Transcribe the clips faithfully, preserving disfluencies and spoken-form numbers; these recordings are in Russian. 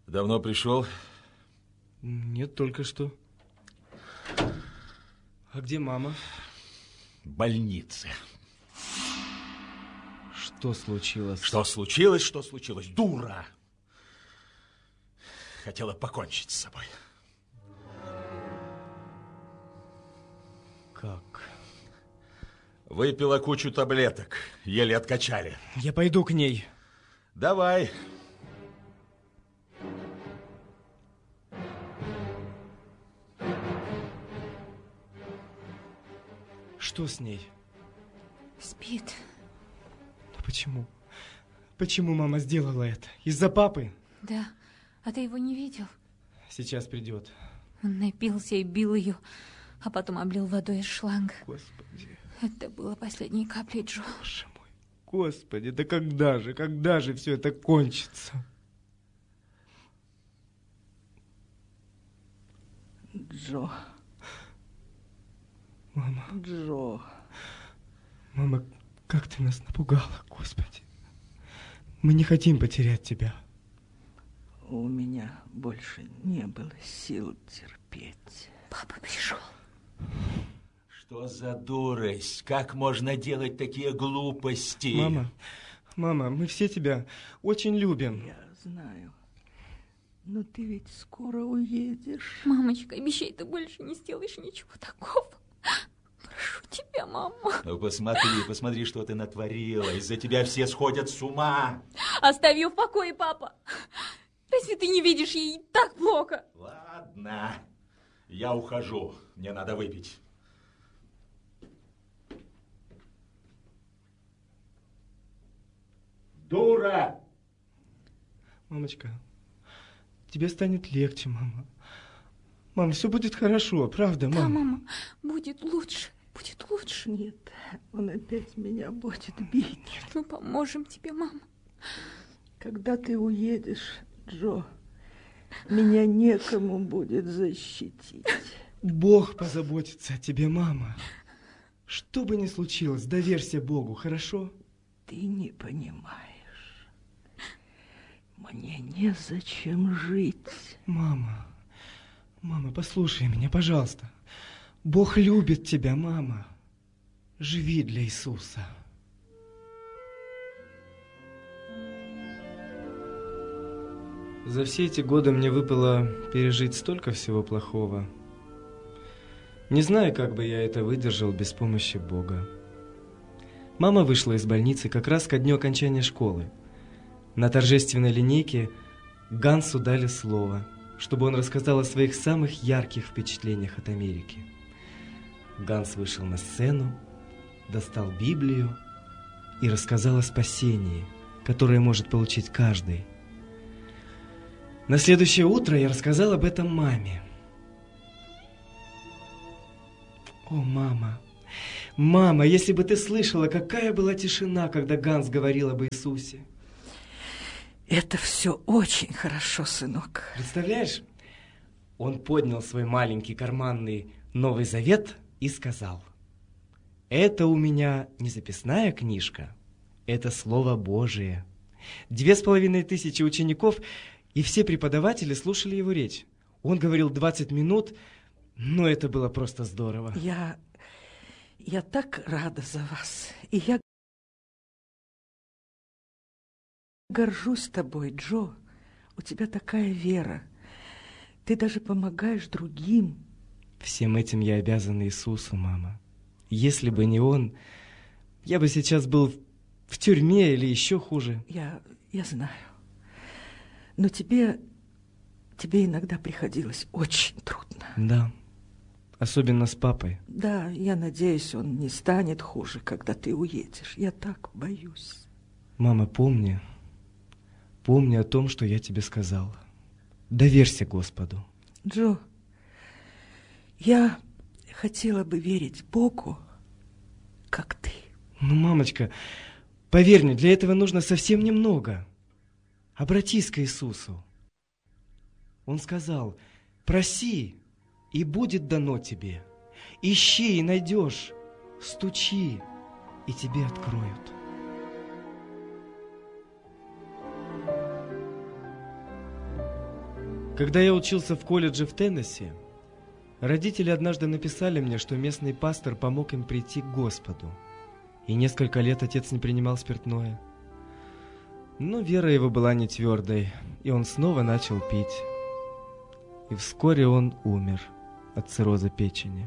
Давно пришел? Нет, только что. А где мама? В больнице. Что случилось? Что случилось, что случилось? Дура! Хотела покончить с собой. Как? Выпила кучу таблеток, еле откачали. Я пойду к ней. Давай. Что с ней? Спит. Но почему? Почему мама сделала это? Из-за папы? Да. А ты его не видел? Сейчас придет. Он напился и бил ее, а потом облил водой из шланга. Господи. Это было последней каплей, Джо. Боже мой. Господи, да когда же, когда же все это кончится? Джо. Мама. Джо. Мама, как ты нас напугала, Господи. Мы не хотим потерять тебя. У меня больше не было сил терпеть. Папа пришел. Что за дурость? Как можно делать такие глупости? Мама, мама, мы все тебя очень любим. Я знаю. Но ты ведь скоро уедешь. Мамочка, обещай, ты больше не сделаешь ничего такого. Прошу тебя, мама. Ну, посмотри, посмотри, что ты натворила. Из-за тебя все сходят с ума. Оставь ее в покое, папа. Разве ты не видишь, ей так плохо? Ладно, я ухожу. Мне надо выпить. Дура! Мамочка, тебе станет легче, мама. Мам, все будет хорошо, правда, мама? Да, мама, будет лучше, будет лучше. Нет, он опять меня будет бить. Нет, мы поможем тебе, мама. Когда ты уедешь, Джо, меня некому будет защитить. Бог позаботится о тебе, мама. Что бы ни случилось, доверься Богу, хорошо? Ты не понимаешь. Мне незачем жить. Мама, мама, послушай меня, пожалуйста. Бог любит тебя, мама. Живи для Иисуса. За все эти годы мне выпало пережить столько всего плохого. Не знаю, как бы я это выдержал без помощи Бога. Мама вышла из больницы как раз ко дню окончания школы. На торжественной линейке Гансу дали слово, чтобы он рассказал о своих самых ярких впечатлениях от Америки. Ганс вышел на сцену, достал Библию и рассказал о спасении, которое может получить каждый. На следующее утро я рассказал об этом маме. О, мама, мама, если бы ты слышала, какая была тишина, когда Ганс говорил об Иисусе. Это все очень хорошо, сынок. Представляешь, он поднял свой маленький карманный Новый Завет и сказал: это у меня не записная книжка, это Слово Божие. Две с половиной тысячи учеников и все преподаватели слушали его речь. Он говорил двадцать минут, но это было просто здорово. Я, я так рада за вас, и я горжусь тобой, Джо. У тебя такая вера. Ты даже помогаешь другим. Всем этим я обязан Иисусу, мама. Если бы не Он, я бы сейчас был в тюрьме или еще хуже. Я, я знаю. Но тебе, тебе иногда приходилось очень трудно. Да, особенно с папой. Да, я надеюсь, он не станет хуже, когда ты уедешь. Я так боюсь. Мама, помни, помни о том, что я тебе сказал. Доверься Господу. Джо, я хотела бы верить Богу, как ты. Ну, мамочка, поверь мне, для этого нужно совсем немного. Обратись к Иисусу. Он сказал: проси, и будет дано тебе. Ищи, и найдешь. Стучи, и тебе откроют. Когда я учился в колледже в Теннесси, родители однажды написали мне, что местный пастор помог им прийти к Господу. И несколько лет отец не принимал спиртное. Но вера его была не твердой, и он снова начал пить. И вскоре он умер от цирроза печени.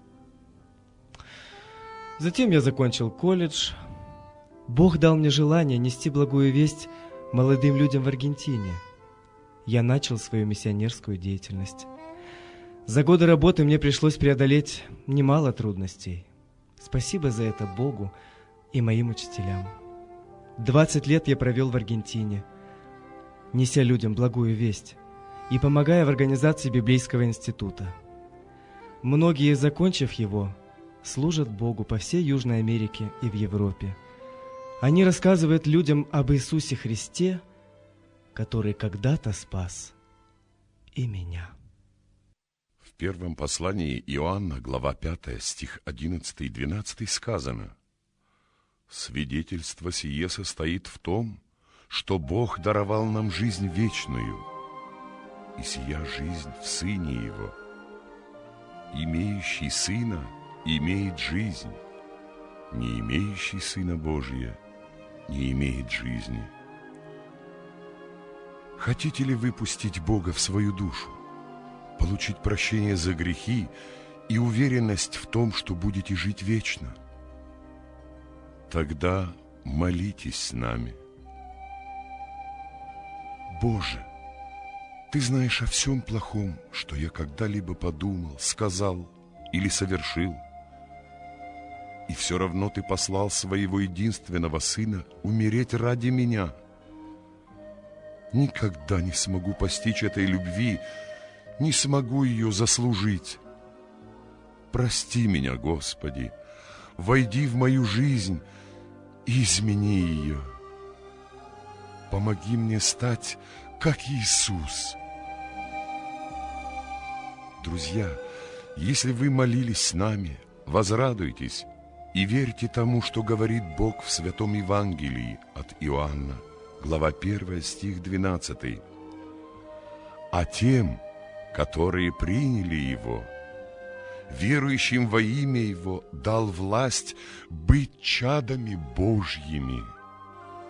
Затем я закончил колледж. Бог дал мне желание нести благую весть молодым людям в Аргентине. Я начал свою миссионерскую деятельность. За годы работы мне пришлось преодолеть немало трудностей. Спасибо за это Богу и моим учителям. Двадцать лет я провел в Аргентине, неся людям благую весть и помогая в организации Библейского института. Многие, закончив его, служат Богу по всей Южной Америке и в Европе. Они рассказывают людям об Иисусе Христе, который когда-то спас и меня. В первом послании Иоанна, глава пятая, стих одиннадцатый и двенадцатый сказано: «Свидетельство сие состоит в том, что Бог даровал нам жизнь вечную, и сия жизнь в Сыне Его. Имеющий Сына имеет жизнь, не имеющий Сына Божия не имеет жизни». Хотите ли вы пустить Бога в свою душу, получить прощение за грехи и уверенность в том, что будете жить вечно? Тогда молитесь с нами. Боже, Ты знаешь о всем плохом, что я когда-либо подумал, сказал или совершил. И все равно Ты послал Своего единственного Сына умереть ради меня. Никогда не смогу постичь этой любви, не смогу ее заслужить. Прости меня, Господи, войди в мою жизнь и измени ее. Помоги мне стать, как Иисус. Друзья, если вы молились с нами, возрадуйтесь и верьте тому, что говорит Бог в Святом Евангелии от Иоанна, глава первая, стих двенадцатый. А тем, которые приняли Его, верующим во имя Его, дал власть быть чадами Божьими.